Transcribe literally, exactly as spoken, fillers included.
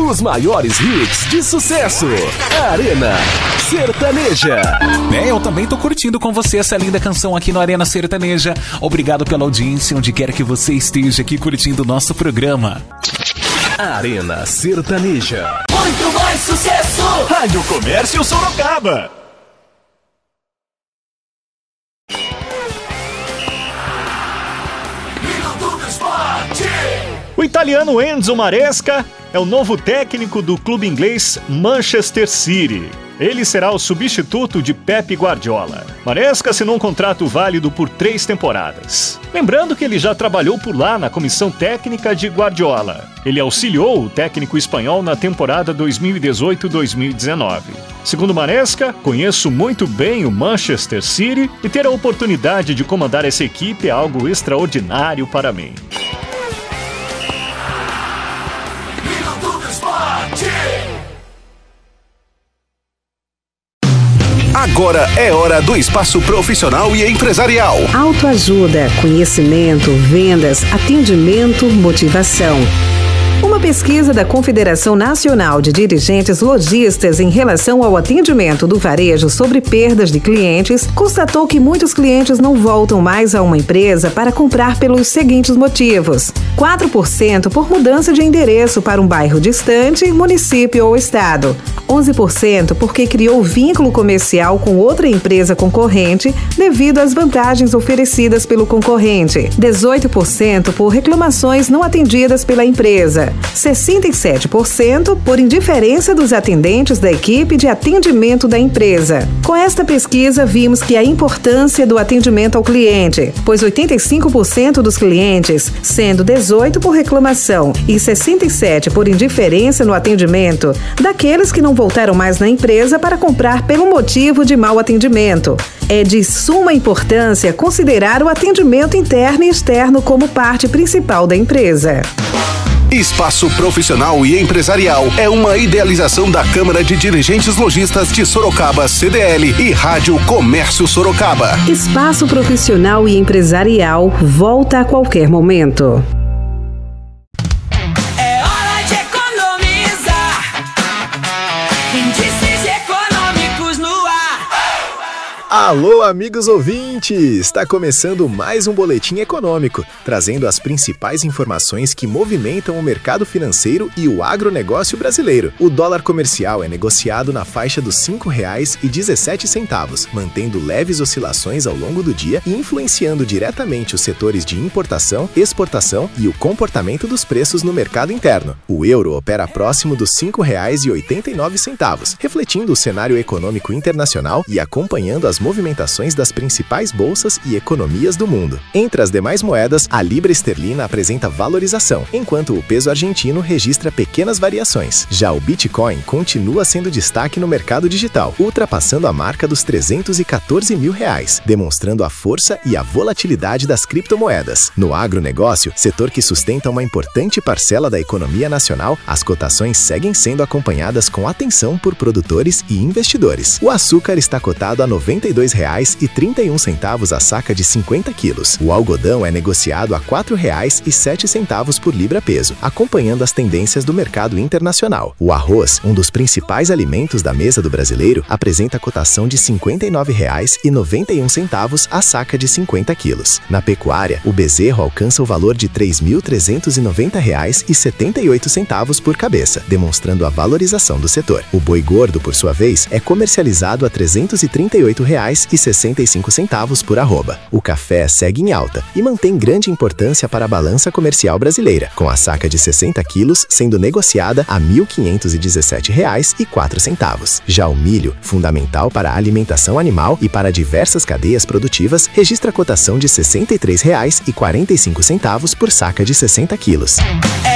Os maiores hits de sucesso. Arena Sertaneja. É, eu também tô curtindo com você essa linda canção aqui no Arena Sertaneja. Obrigado pela audiência, onde quer que você esteja aqui curtindo o nosso programa. Arena Sertaneja. Muito mais sucesso. Rádio Comércio Sorocaba. O italiano Enzo Maresca é o novo técnico do clube inglês Manchester City. Ele será o substituto de Pep Guardiola. Maresca assinou um contrato válido por três temporadas. Lembrando que ele já trabalhou por lá na comissão técnica de Guardiola. Ele auxiliou o técnico espanhol na temporada dois mil e dezoito dois mil e dezenove. Segundo Maresca, conheço muito bem o Manchester City e ter a oportunidade de comandar essa equipe é algo extraordinário para mim. Agora é hora do espaço profissional e empresarial. Autoajuda, conhecimento, vendas, atendimento, motivação. Uma pesquisa da Confederação Nacional de Dirigentes Lojistas em relação ao atendimento do varejo sobre perdas de clientes constatou que muitos clientes não voltam mais a uma empresa para comprar pelos seguintes motivos: quatro por cento por mudança de endereço para um bairro distante, município ou estado, onze por cento porque criou vínculo comercial com outra empresa concorrente devido às vantagens oferecidas pelo concorrente, dezoito por cento por reclamações não atendidas pela empresa, sessenta e sete por cento por indiferença dos atendentes da equipe de atendimento da empresa. Com esta pesquisa, vimos que a importância do atendimento ao cliente, pois oitenta e cinco por cento dos clientes, sendo dezoito por reclamação e sessenta e sete por indiferença no atendimento, daqueles que não voltaram mais na empresa para comprar pelo motivo de mau atendimento. É de suma importância considerar o atendimento interno e externo como parte principal da empresa. Espaço Profissional e Empresarial é uma idealização da Câmara de Dirigentes Lojistas de Sorocaba, C D L, e Rádio Comércio Sorocaba. Espaço Profissional e Empresarial volta a qualquer momento. É hora de economizar. Índices econômicos no ar. Alô, amigos ouvintes! Está começando mais um Boletim Econômico, trazendo as principais informações que movimentam o mercado financeiro e o agronegócio brasileiro. O dólar comercial é negociado na faixa dos cinco reais e dezessete centavos, mantendo leves oscilações ao longo do dia e influenciando diretamente os setores de importação, exportação e o comportamento dos preços no mercado interno. O euro opera próximo dos cinco reais e oitenta e nove centavos, refletindo o cenário econômico internacional e acompanhando as movimentações das principais bolsas e economias do mundo. Entre as demais moedas, a libra esterlina apresenta valorização, enquanto o peso argentino registra pequenas variações. Já o Bitcoin continua sendo destaque no mercado digital, ultrapassando a marca dos trezentos e quatorze mil reais, demonstrando a força e a volatilidade das criptomoedas. No agronegócio, setor que sustenta uma importante parcela da economia nacional, as cotações seguem sendo acompanhadas com atenção por produtores e investidores. O açúcar está cotado a noventa e dois reais e trinta e um centavos a saca de cinquenta quilos. O algodão é negociado a quatro reais e sete centavos por libra-peso, acompanhando as tendências do mercado internacional. O arroz, um dos principais alimentos da mesa do brasileiro, apresenta cotação de cinquenta e nove reais e noventa e um centavos a saca de cinquenta quilos. Na pecuária, o bezerro alcança o valor de três mil trezentos e noventa reais e setenta e oito centavos por cabeça, demonstrando a valorização do setor. O boi gordo, por sua vez, é comercializado a trezentos e trinta e oito reais e sessenta e cinco centavos por arroba. O café segue em alta e mantém grande importância para a balança comercial brasileira, com a saca de sessenta quilos sendo negociada a mil quinhentos e dezessete reais e quatro centavos. Já o milho, fundamental para a alimentação animal e para diversas cadeias produtivas, registra cotação de sessenta e três reais e quarenta e cinco centavos por saca de sessenta quilos.